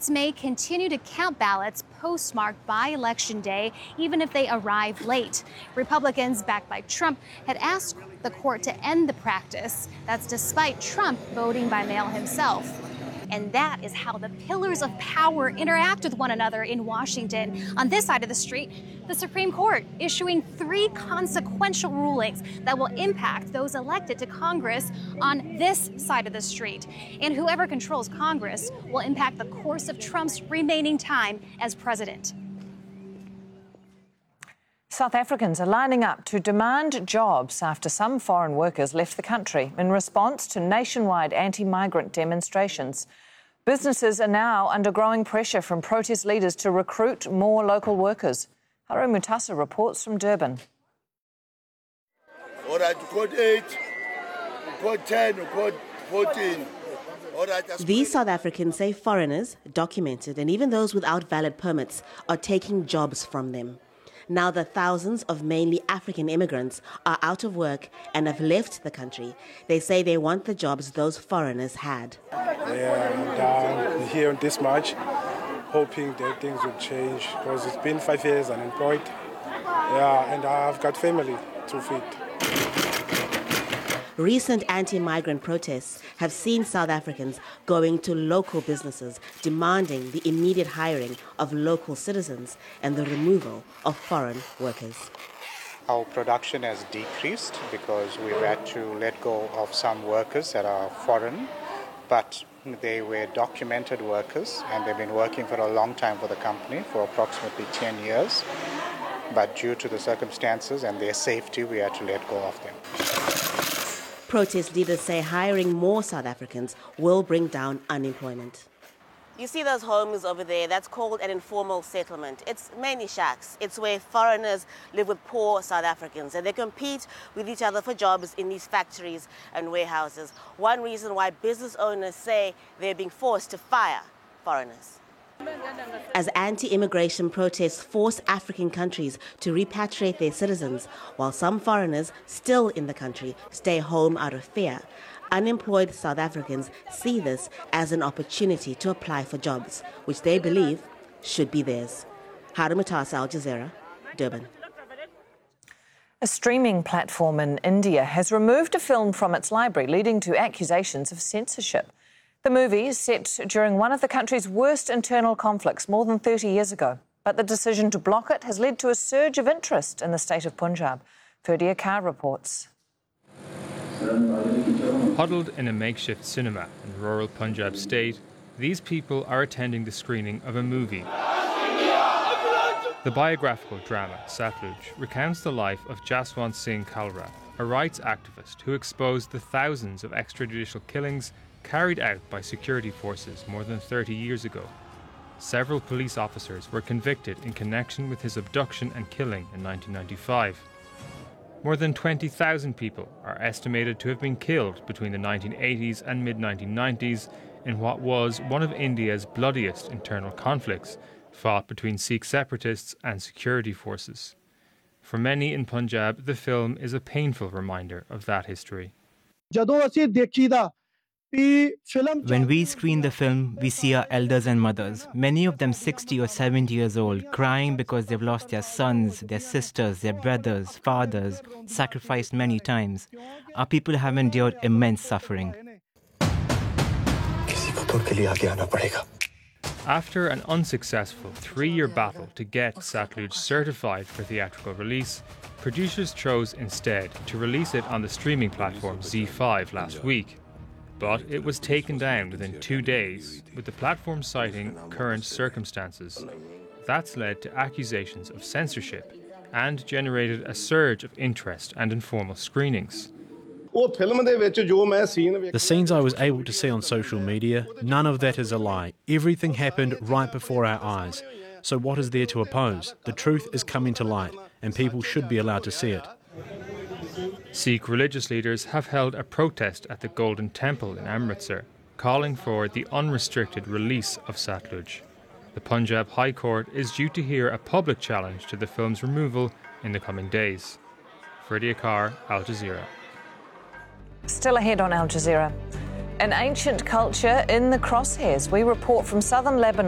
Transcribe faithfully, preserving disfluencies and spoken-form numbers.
states may continue to count ballots postmarked by Election Day, even if they arrive late. Republicans, backed by Trump, had asked the court to end the practice. That's despite Trump voting by mail himself. And that is how the pillars of power interact with one another in Washington. On this side of the street, the Supreme Court issuing three consequential rulings that will impact those elected to Congress on this side of the street. And whoever controls Congress will impact the course of Trump's remaining time as president. South Africans are lining up to demand jobs after some foreign workers left the country in response to nationwide anti-migrant demonstrations. Businesses are now under growing pressure from protest leaders to recruit more local workers. Haru Mutasa reports from Durban. All right, code eight, code ten, code fourteen. All right, These South Africans say foreigners, documented and even those without valid permits, are taking jobs from them. Now that thousands of mainly African immigrants are out of work and have left the country, they say they want the jobs those foreigners had. Yeah, and uh, here this March, hoping that things will change because it's been five years unemployed. Yeah, and I've got family to feed. Recent anti-migrant protests have seen South Africans going to local businesses demanding the immediate hiring of local citizens and the removal of foreign workers. Our production has decreased because we've had to let go of some workers that are foreign, but they were documented workers and they've been working for a long time for the company, for approximately ten years. But due to the circumstances and their safety, we had to let go of them. Protest leaders say hiring more South Africans will bring down unemployment. You see those homes over there, that's called an informal settlement. It's mainly shacks. It's where foreigners live with poor South Africans and they compete with each other for jobs in these factories and warehouses. One reason why business owners say they're being forced to fire foreigners. As anti-immigration protests force African countries to repatriate their citizens, while some foreigners still in the country stay home out of fear, unemployed South Africans see this as an opportunity to apply for jobs, which they believe should be theirs. Haru Mutasa, Al Jazeera, Durban. A streaming platform in India has removed a film from its library, leading to accusations of censorship. The movie is set during one of the country's worst internal conflicts more than thirty years ago. But the decision to block it has led to a surge of interest in the state of Punjab. Ferdia Carr reports. Huddled in a makeshift cinema in rural Punjab state, these people are attending the screening of a movie. The biographical drama, Satluj, recounts the life of Jaswant Singh Kalra, a rights activist who exposed the thousands of extrajudicial killings carried out by security forces more than thirty years ago. Several police officers were convicted in connection with his abduction and killing in nineteen ninety-five. More than twenty thousand people are estimated to have been killed between the nineteen eighties and mid nineteen nineties in what was one of India's bloodiest internal conflicts, fought between Sikh separatists and security forces. For many in Punjab, the film is a painful reminder of that history. When we screen the film, we see our elders and mothers, many of them sixty or seventy years old, crying because they've lost their sons, their sisters, their brothers, fathers, sacrificed many times. Our people have endured immense suffering. After an unsuccessful three-year battle to get Satluj certified for theatrical release, producers chose instead to release it on the streaming platform Z five last week. But it was taken down within two days, with the platform citing current circumstances. That's led to accusations of censorship and generated a surge of interest and informal screenings. The scenes I was able to see on social media, none of that is a lie. Everything happened right before our eyes. So what is there to oppose? The truth is coming to light, and people should be allowed to see it. Sikh religious leaders have held a protest at the Golden Temple in Amritsar, calling for the unrestricted release of Satluj. The Punjab High Court is due to hear a public challenge to the film's removal in the coming days. Ferdia Carr, Al Jazeera. Still ahead on Al Jazeera. An ancient culture in the crosshairs. We report from southern Lebanon.